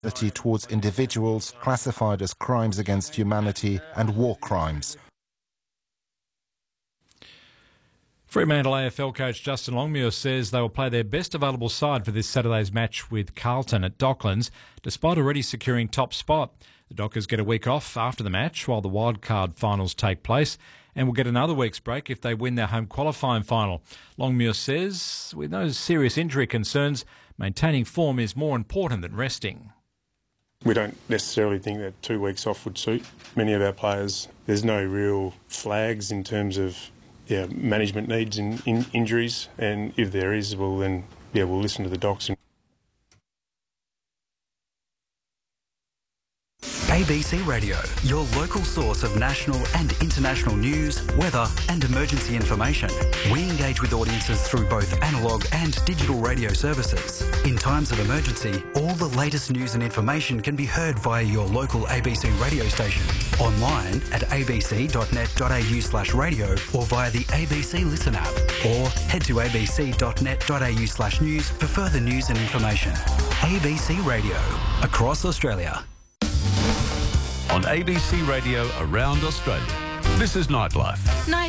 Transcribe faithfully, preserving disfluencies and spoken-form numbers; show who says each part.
Speaker 1: towards individuals classified as crimes against humanity and war crimes.
Speaker 2: Fremantle A F L coach Justin Longmuir says they will play their best available side for this Saturday's match with Carlton at Docklands, despite already securing top spot. The Dockers get a week off after the match while the wildcard finals take place, and will get another week's break if they win their home qualifying final. Longmuir says, with no serious injury concerns, maintaining form is more important than resting.
Speaker 3: We don't necessarily think that two weeks off would suit many of our players. There's no real flags in terms of yeah, management needs in, in injuries, and if there is, well then yeah, we'll listen to the docs. And
Speaker 4: A B C Radio, your local source of national and international news, weather and emergency information. We engage with audiences through both analogue and digital radio services. In times of emergency, all the latest news and information can be heard via your local A B C radio station, online at abc.net.au slash radio or via the A B C Listen app, or head to abc.net.au slash news for further news and information. A B C Radio, across Australia.
Speaker 5: On A B C Radio around Australia, this is Nightlife.
Speaker 6: Night